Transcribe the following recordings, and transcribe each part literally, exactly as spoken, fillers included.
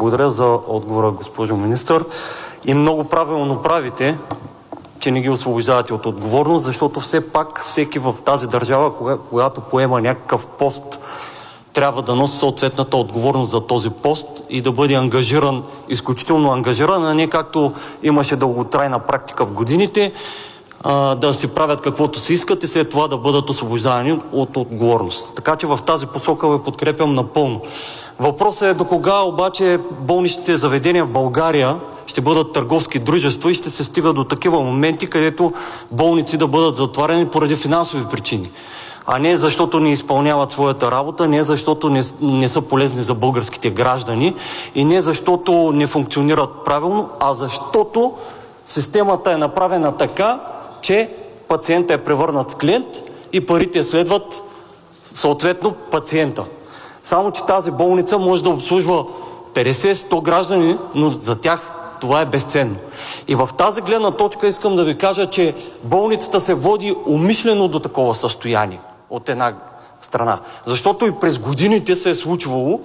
благодаря за отговора, госпожо министър. И много правилно правите, че не ги освобождавате от отговорност, защото все пак всеки в тази държава, кога, когато поема някакъв пост, трябва да носи съответната отговорност за този пост и да бъде ангажиран, изключително ангажиран, а не както имаше дълготрайна практика в годините, а, да си правят каквото си искат и след това да бъдат освобождавани от отговорност. Така че в тази посока ви подкрепям напълно. Въпросът е до кога обаче болничните заведения в България ще бъдат търговски дружества и ще се стига до такива моменти, където болници да бъдат затваряни поради финансови причини. А не защото не изпълняват своята работа, не защото не, не са полезни за българските граждани и не защото не функционират правилно, а защото системата е направена така, че пациентът е превърнат в клиент и парите следват съответно пациента. Само че тази болница може да обслужва петдесет-сто граждани, но за тях това е безценно. И в тази гледна точка искам да ви кажа, че болницата се води умишлено до такова състояние от една страна. Защото и през годините се е случвало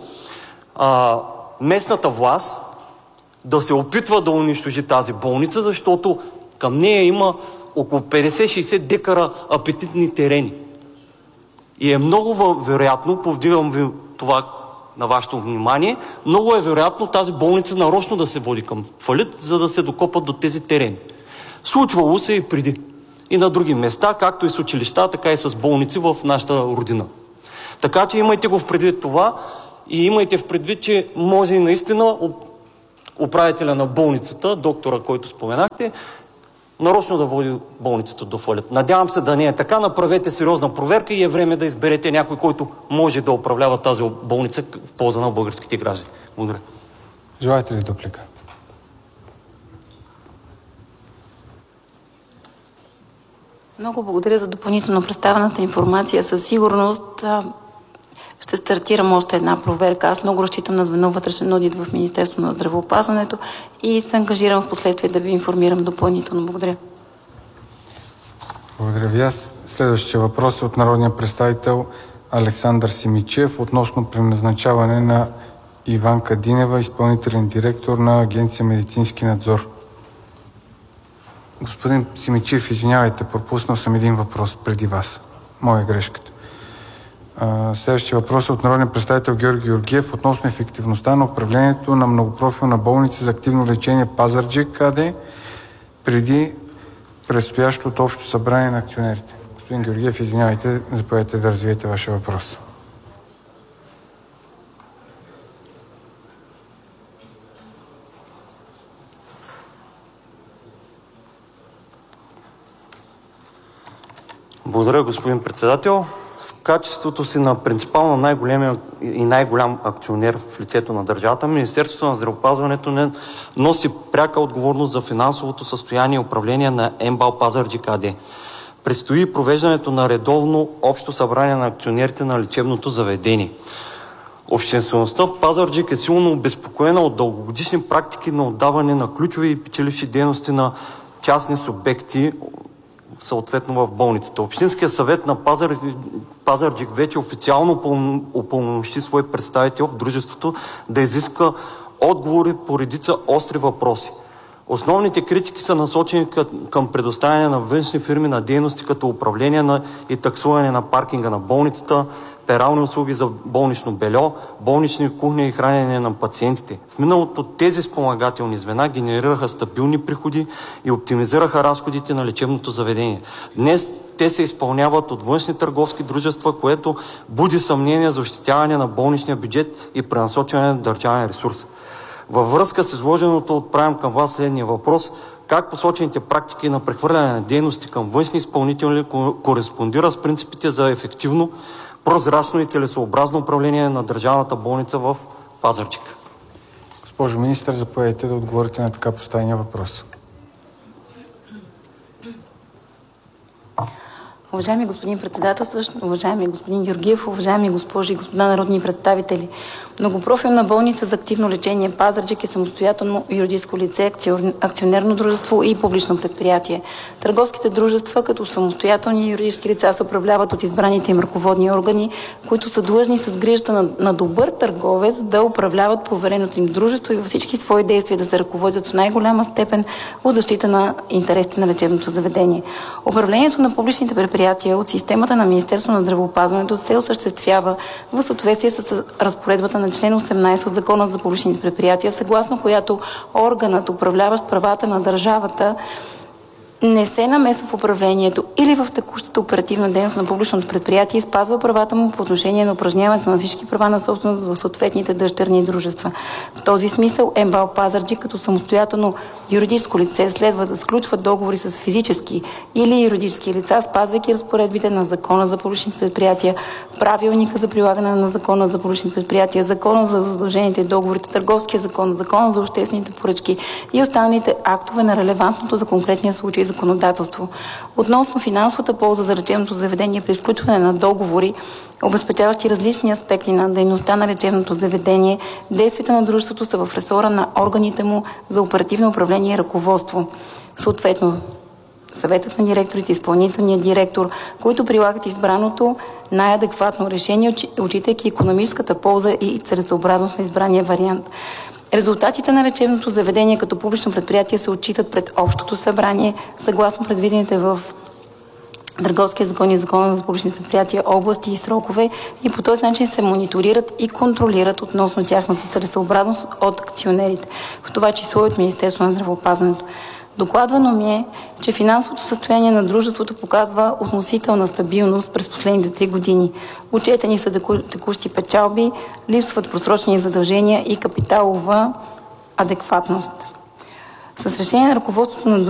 а, местната власт да се опитва да унищожи тази болница, защото към нея има около петдесет-шейсет декара апетитни терени. И е много вероятно, повдигам ви това на вашето внимание, много е вероятно тази болница нарочно да се води към фалит, за да се докопат до тези терени. Случвало се и преди. И на други места, както и с училища, така и с болници в нашата родина. Така че имайте го в предвид това и имайте в предвид, че може и наистина управителя на болницата, доктора, който споменахте, нарочно да води болницата до фалит. Надявам се да не е така. Направете сериозна проверка и е време да изберете някой, който може да управлява тази болница в полза на българските граждани. Благодаря. Желаете ли дуплика? Много благодаря за допълнително представената информация. Със сигурност ще стартирам още една проверка. Аз много разчитам на звено вътрешен одит в Министерството на здравеопазването и се ангажирам в последствие да ви информирам допълнително. Благодаря. Благодаря ви. Аз следващия въпрос е от народния представител Александър Симичев относно преназначаване на Иванка Динева, изпълнителен директор на Агенция Медицински надзор. Господин Симичев, извинявайте, пропуснал съм един въпрос преди вас. Моя грешката. Следващия въпрос е от народния представител Георги Георгиев относно ефективността на управлението на многопрофилна болница за активно лечение Пазарджик АД преди предстоящото общо събрание на акционерите. Господин Георгиев, извинявайте, заповядайте да развиете вашия въпрос. Благодаря, господин председател. В качеството си на принципал на най-големия и най-голям акционер в лицето на държавата, Министерството на здравеопазването не носи пряка отговорност за финансовото състояние и управление на МБАЛ Пазарджик АД. Предстои провеждането на редовно общо събрание на акционерите на лечебното заведение. Обществеността в Пазарджик е силно обезпокоена от дългогодишни практики на отдаване на ключови и печеливши дейности на частни субекти, съответно в болницата. Общинският съвет на Пазарджик, Пазарджик вече официално упълномощи свой представител в дружеството да изиска отговори по редица остри въпроси. Основните критики са насочени към предоставяне на външни фирми на дейности като управление на и таксуване на паркинга на болницата, перални услуги за болнично бельо, болнични кухни и хранене на пациентите. В миналото тези спомагателни звена генерираха стабилни приходи и оптимизираха разходите на лечебното заведение. Днес те се изпълняват от външни търговски дружества, което буди съмнение за ощетяване на болничния бюджет и пренасочване на държавен ресурс. Във връзка с изложеното отправям към вас следния въпрос: как посочените практики на прехвърляне на дейности към външни изпълнители кореспондира с принципите за ефективно, прозрачно и целесообразно управление на държавната болница в Пазарджик? Госпожо министър, заповядайте да отговорите на така поставения въпрос. Уважаеми господин председателстващ, уважаеми господин Георгиев, уважаеми госпожи и господа народни представители, Многопрофилна болница за активно лечение Пазарджик е самостоятелно юридическо лице, акционерно дружество и публично предприятие. Търговските дружества като самостоятелни юридически лица се управляват от избраните им ръководни органи, които са длъжни с грижата на, на добър търговец да управляват повереното им дружество и във всички свои действия да се ръководят в най-голяма степен от защита на интересите на лечебното заведение. Управлението на публичните предприятия от системата на Министерството на здравеопазването се осъществява в съответствие с разпоредбата на член осемнайсет от Закона за публичните предприятия, съгласно която органът, управляващ правата на държавата, не се намесва в управлението или в текущата оперативна дейност на публичното предприятие и спазва правата му по отношение на упражняването на всички права на собственост в съответните дъщерни дружества. В този смисъл МБАЛ Пазарджик като самостоятелно юридическо лице следва да сключва договори с физически или юридически лица, спазвайки разпоредбите на Закона за публичните предприятия, Правилника за прилагане на Закона за публичните предприятия, Закона за задължените и договорите, Търговския закон, Закона за обществените поръчки и останалите актове на релевантното за конкретния случай законодателство. Относно финансовата полза за лечебното заведение при изключване на договори, обезпечаващи различни аспекти на дейността на лечебното заведение, действията на дружеството са в ресора на органите му за оперативно управление и ръководство. Съответно, съветът на директорите, изпълнителният директор, които прилагат избраното най-адекватно решение, отчитайки икономическата полза и целесъобразност на избрания вариант. Резултатите на лечебното заведение като публично предприятие се отчитат пред Общото събрание, съгласно предвидените в Търговския закон и Закона за публични предприятия, области и срокове, и по този начин се мониторират и контролират относно тяхната целесъобразност от акционерите, в това число от Министерството на здравеопазването. Докладвано ми е, че финансовото състояние на дружеството показва относителна стабилност през последните три години. Отчетени са текущи печалби, липсват просрочени задължения и капиталова адекватност. С решение на ръководството на